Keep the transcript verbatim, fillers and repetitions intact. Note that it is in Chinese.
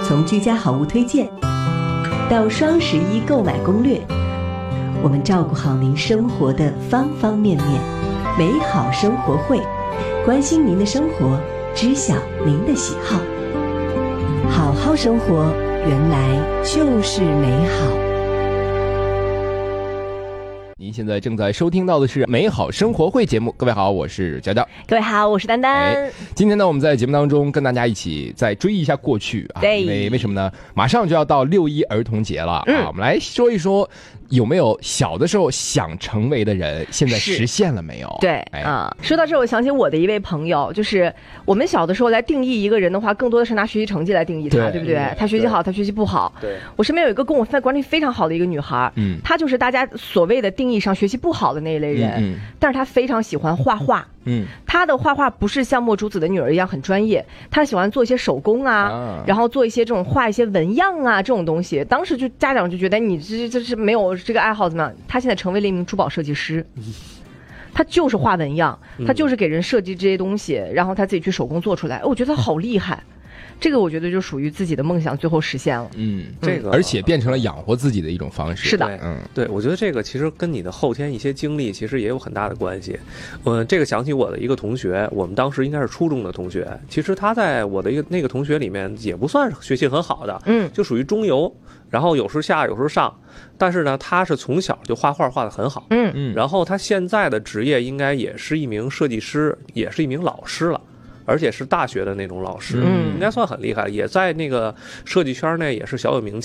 从居家好物推荐到双十一购买攻略，我们照顾好您生活的方方面面。美好生活会，关心您的生活，知晓您的喜好。好好生活，原来就是美好。 您现在正在收听到的是美好生活会节目。各位好，我是娇娇。 各位好，我是丹丹、哎、 今天呢，我们在节目当中跟大家一起再追忆一下过去啊。 对， 因为为什么呢？马上就要到六一儿童节了、嗯、啊，我们来说一说有没有小的时候想成为的人现在实现了没有。 对、哎、啊，说到这我想起我的一位朋友，就是我们小的时候来定义一个人的话，更多的是拿学习成绩来定义他， 对, 对不对？他学习好，他学习不好。对，我身边有一个跟我关系非常好的一个女孩，嗯，她就是大家所谓的定义上学习不好的那一类人，嗯嗯、但是她非常喜欢画画。嗯，她的画画不是像莫竹子的女儿一样很专业，她喜欢做一些手工啊，啊然后做一些这种画一些纹样啊这种东西。当时就家长就觉得你这这是没有这个爱好怎么样？她现在成为了一名珠宝设计师。嗯，他就是画纹样，他就是给人设计这些东西，嗯、然后他自己去手工做出来。我觉得他好厉害，这个我觉得就属于自己的梦想最后实现了。嗯， 这个而且变成了养活自己的一种方式。 是的， 嗯，对，我觉得这个其实跟你的后天一些经历其实也有很大的关系。嗯，这个想起我的一个同学，我们当时应该是初中的同学，其实他在我的一个那个同学里面也不算是学习很好的，嗯，就属于中游。然后有时下有时上，但是呢他是从小就画画画得很好，嗯嗯，然后他现在的职业应该也是一名设计师，也是一名老师了，而且是大学的那种老师，嗯，应该算很厉害，也在那个设计圈内也是小有名气。